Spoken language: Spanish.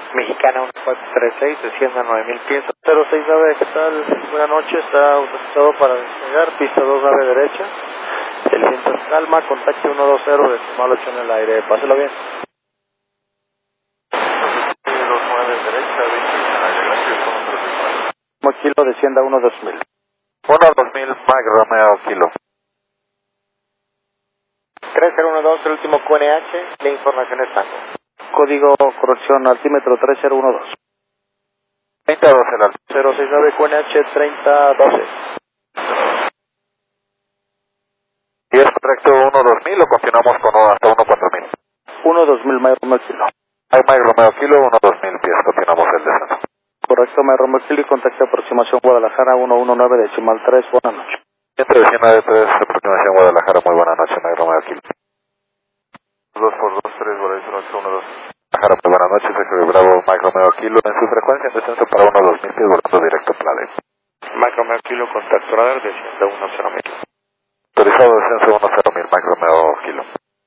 Mexicana 1436, descienda 9000 pies. 069, ¿qué tal? Buenas noches, está autorizado para despegar, pista 29 derecha. El viento es calma, contacto 120, decimal 8 en el aire, páselo bien. 29 derecha, 20 en el aire, gracias, con otro despacho. Kilo, descienda 12000. 1-2000, Mike Romeo, kilo. 3012, el último QNH, la información es tanto. Código corrección altímetro 3012. 3012, el alto. 069 QNH 3012. ¿Y es correcto 1-2000 o continuamos con hasta 1-4000? 12000, Mike Romeo Kilo. Mike Romeo, kilo, 1-2000 pies, continuamos el descenso. Correcto, Mike Romeo Kilo y contacto aproximación Guadalajara 119, decimal 3, buenas noches. 119-3, aproximación Guadalajara, muy buena noche, Mike Romeo, kilo. 2x2-3, Guadalajara 812. Guadalajara, muy buenas noches, Sergio Bravo, Mike Romeo, kilo, en su frecuencia en descenso para 1-2000 pies, volando directo a Plade. Mike Romeo Kilo, contacto radar, descienda 10.000. Autorizado descenso 1-0.000, Mike Romeo, kilo.